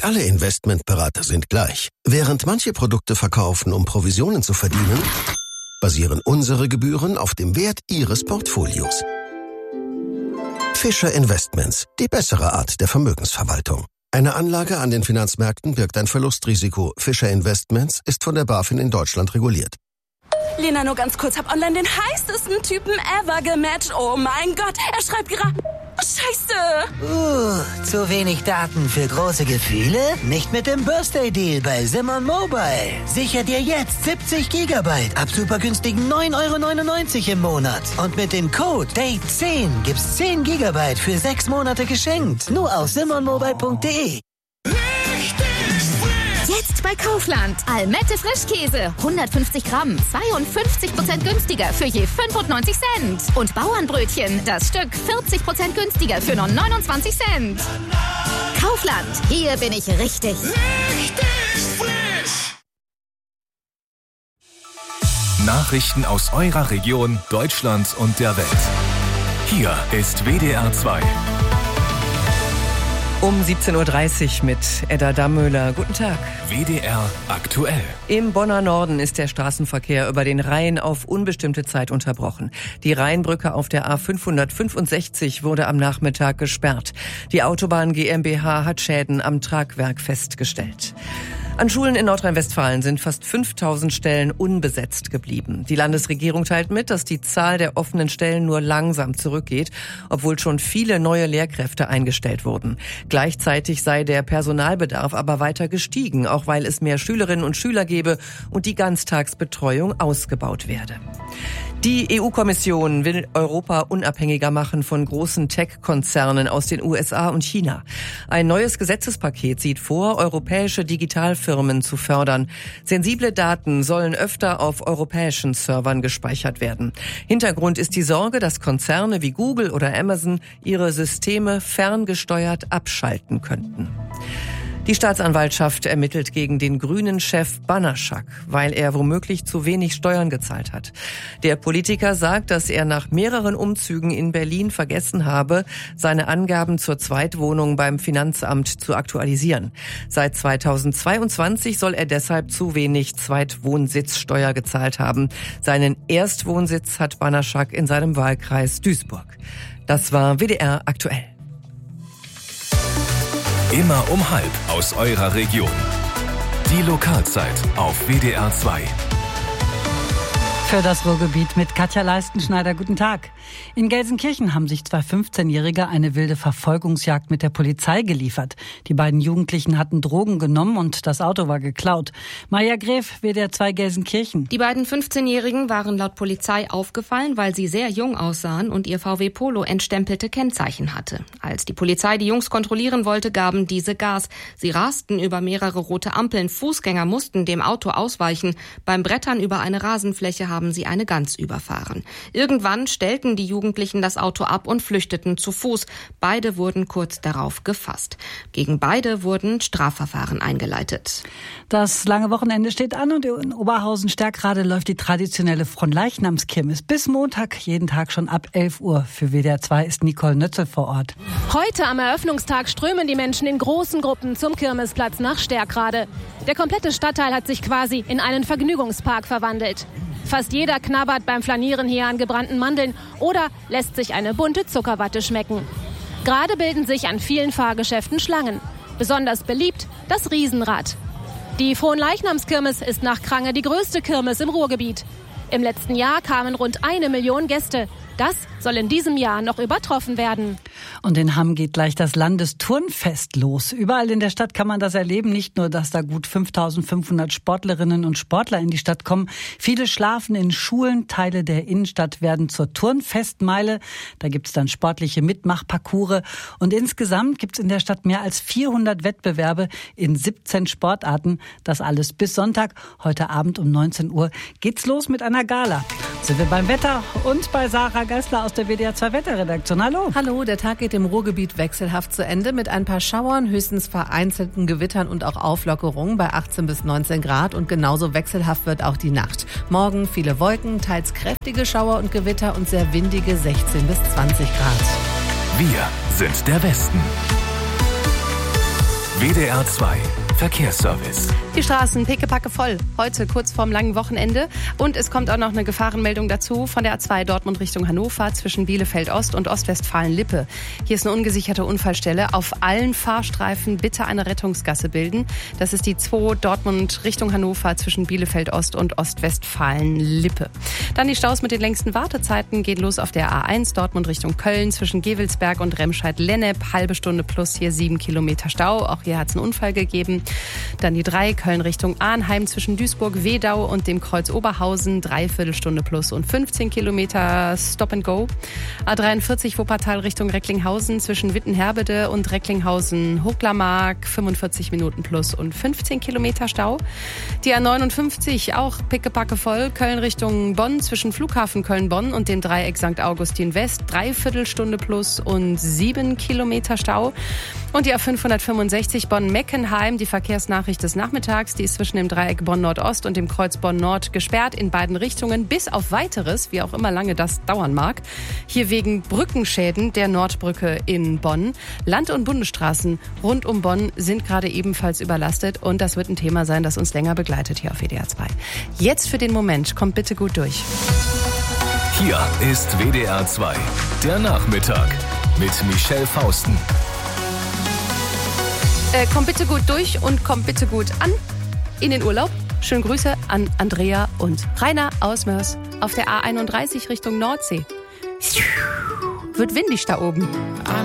Nicht alle Investmentberater sind gleich. Während manche Produkte verkaufen, um Provisionen zu verdienen, basieren unsere Gebühren auf dem Wert Ihres Portfolios. Fischer Investments, die bessere Art der Vermögensverwaltung. Eine Anlage an den Finanzmärkten birgt ein Verlustrisiko. Fischer Investments ist von der BaFin in Deutschland reguliert. Lena, nur ganz kurz, hab online den heißesten Typen ever gematcht. Oh mein Gott, er schreibt gerade... Scheiße! Zu wenig Daten für große Gefühle? Nicht mit dem Birthday-Deal bei Simon Mobile. Sicher dir jetzt 70 Gigabyte ab super günstigen 9,99 € im Monat. Und mit dem Code DATE10 gibt's 10 Gigabyte für 6 Monate geschenkt. Nur auf simonmobile.de. Jetzt bei Kaufland. Almette Frischkäse. 150 Gramm. 52% günstiger für je 95 Cent. Und Bauernbrötchen. Das Stück 40% günstiger für nur 29 Cent. Kaufland. Hier bin ich richtig. Richtig frisch. Nachrichten aus eurer Region, Deutschland und der Welt. Hier ist WDR 2. Um 17.30 Uhr mit Edda Dammöhler. Guten Tag. WDR aktuell. Im Bonner Norden ist der Straßenverkehr über den Rhein auf unbestimmte Zeit unterbrochen. Die Rheinbrücke auf der A565 wurde am Nachmittag gesperrt. Die Autobahn GmbH hat Schäden am Tragwerk festgestellt. An Schulen in Nordrhein-Westfalen sind fast 5000 Stellen unbesetzt geblieben. Die Landesregierung teilt mit, dass die Zahl der offenen Stellen nur langsam zurückgeht, obwohl schon viele neue Lehrkräfte eingestellt wurden. Gleichzeitig sei der Personalbedarf aber weiter gestiegen, auch weil es mehr Schülerinnen und Schüler gebe und die Ganztagsbetreuung ausgebaut werde. Die EU-Kommission will Europa unabhängiger machen von großen Tech-Konzernen aus den USA und China. Ein neues Gesetzespaket sieht vor, europäische Digitalfirmen zu fördern. Sensible Daten sollen öfter auf europäischen Servern gespeichert werden. Hintergrund ist die Sorge, dass Konzerne wie Google oder Amazon ihre Systeme ferngesteuert abschalten könnten. Die Staatsanwaltschaft ermittelt gegen den Grünen-Chef Banaschak, weil er womöglich zu wenig Steuern gezahlt hat. Der Politiker sagt, dass er nach mehreren Umzügen in Berlin vergessen habe, seine Angaben zur Zweitwohnung beim Finanzamt zu aktualisieren. Seit 2022 soll er deshalb zu wenig Zweitwohnsitzsteuer gezahlt haben. Seinen Erstwohnsitz hat Banaschak in seinem Wahlkreis Duisburg. Das war WDR aktuell. Immer um 12:30 aus eurer Region. Die Lokalzeit auf WDR 2. Für das Ruhrgebiet mit Katja Leistenschneider. Guten Tag. In Gelsenkirchen haben sich zwei 15-Jährige eine wilde Verfolgungsjagd mit der Polizei geliefert. Die beiden Jugendlichen hatten Drogen genommen und das Auto war geklaut. Maja Gräf, WDR 2 Gelsenkirchen. Die beiden 15-Jährigen waren laut Polizei aufgefallen, weil sie sehr jung aussahen und ihr VW Polo entstempelte Kennzeichen hatte. Als die Polizei die Jungs kontrollieren wollte, gaben diese Gas. Sie rasten über mehrere rote Ampeln. Fußgänger mussten dem Auto ausweichen. Beim Brettern über eine Rasenfläche haben sie eine Gans überfahren. Irgendwann stellten die Jugendlichen das Auto ab und flüchteten zu Fuß. Beide wurden kurz darauf gefasst. Gegen beide wurden Strafverfahren eingeleitet. Das lange Wochenende steht an und in Oberhausen-Stärkrade läuft die traditionelle Fronleichnamskirmes bis Montag, jeden Tag schon ab 11 Uhr. Für WDR 2 ist Nicole Nötzel vor Ort. Heute am Eröffnungstag strömen die Menschen in großen Gruppen zum Kirmesplatz nach Stärkrade. Der komplette Stadtteil hat sich quasi in einen Vergnügungspark verwandelt. Fast jeder knabbert beim Flanieren hier an gebrannten Mandeln oder lässt sich eine bunte Zuckerwatte schmecken. Gerade bilden sich an vielen Fahrgeschäften Schlangen. Besonders beliebt das Riesenrad. Die Fronleichnamskirmes ist nach Krange die größte Kirmes im Ruhrgebiet. Im letzten Jahr kamen rund 1 Million Gäste. Das soll in diesem Jahr noch übertroffen werden. Und in Hamm geht gleich das Landesturnfest los. Überall in der Stadt kann man das erleben. Nicht nur, dass da gut 5.500 Sportlerinnen und Sportler in die Stadt kommen. Viele schlafen in Schulen. Teile der Innenstadt werden zur Turnfestmeile. Da gibt's dann sportliche Mitmachparcours. Und insgesamt gibt's in der Stadt mehr als 400 Wettbewerbe in 17 Sportarten. Das alles bis Sonntag. Heute Abend um 19 Uhr geht's los mit einer Gala. Sind wir beim Wetter und bei Sarah Geisler aus der WDR 2 Wetterredaktion. Hallo. Hallo, der Tag geht im Ruhrgebiet wechselhaft zu Ende mit ein paar Schauern, höchstens vereinzelten Gewittern und auch Auflockerungen bei 18 bis 19 Grad und genauso wechselhaft wird auch die Nacht. Morgen viele Wolken, teils kräftige Schauer und Gewitter und sehr windige 16 bis 20 Grad. Wir sind der Westen. WDR 2 Verkehrsservice. Die Straßen pickepacke voll. Heute kurz vorm langen Wochenende. Und es kommt auch noch eine Gefahrenmeldung dazu von der A2 Dortmund Richtung Hannover zwischen Bielefeld Ost und Ostwestfalen-Lippe. Hier ist eine ungesicherte Unfallstelle. Auf allen Fahrstreifen bitte eine Rettungsgasse bilden. Das ist die 2 Dortmund Richtung Hannover zwischen Bielefeld Ost und Ostwestfalen-Lippe. Dann die Staus mit den längsten Wartezeiten. Geht los auf der A1 Dortmund Richtung Köln zwischen Gewelsberg und Remscheid-Lennep. Halbe Stunde plus hier 7 Kilometer Stau. Auch hier hat es einen Unfall gegeben. Dann die 3 Köln Richtung Arnheim zwischen Duisburg, Wedau und dem Kreuz Oberhausen. 3/4 Stunde plus und 15 Kilometer Stop and Go. A43 Wuppertal Richtung Recklinghausen zwischen Wittenherbede und Recklinghausen-Hochlarmark. 45 Minuten plus und 15 Kilometer Stau. Die A59 auch pickepacke voll. Köln Richtung Bonn zwischen Flughafen Köln-Bonn und dem Dreieck St. Augustin West. 3/4 Stunde plus und 7 Kilometer Stau. Und die A565 Bonn-Meckenheim, die Verkehrsnachricht des Nachmittags, die ist zwischen dem Dreieck Bonn-Nordost und dem Kreuz Bonn-Nord gesperrt in beiden Richtungen, bis auf Weiteres, wie auch immer lange das dauern mag. Hier wegen Brückenschäden der Nordbrücke in Bonn. Land- und Bundesstraßen rund um Bonn sind gerade ebenfalls überlastet und das wird ein Thema sein, das uns länger begleitet hier auf WDR 2. Jetzt für den Moment, kommt bitte gut durch. Hier ist WDR 2, der Nachmittag mit Michelle Fausten. Kommt bitte gut durch und kommt bitte gut an in den Urlaub. Schöne Grüße an Andrea und Rainer aus Mörs auf der A31 Richtung Nordsee. Wird windig da oben.